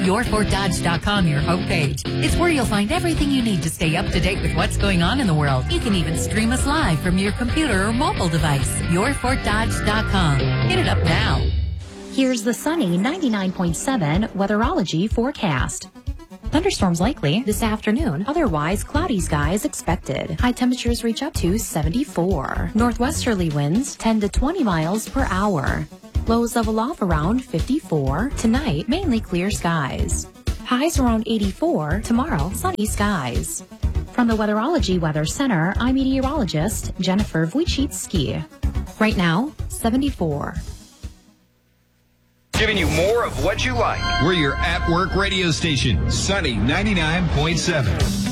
YourFortDodge.com, your homepage. It's where you'll find everything you need to stay up to date with what's going on in the world. You can even stream us live from your computer or mobile device. YourFortDodge.com. Hit it up now. Here's the sunny 99.7 Weatherology forecast. Thunderstorms likely this afternoon. Otherwise, cloudy skies expected. High temperatures reach up to 74. Northwesterly winds 10 to 20 miles per hour. Lows level off around 54. Tonight, mainly clear skies. Highs around 84. Tomorrow, sunny skies. From the Weatherology Weather Center, I'm meteorologist Jennifer Wojcicki. Right now, 74. Giving you more of what you like. We're your at-work radio station, Sunny 99.7.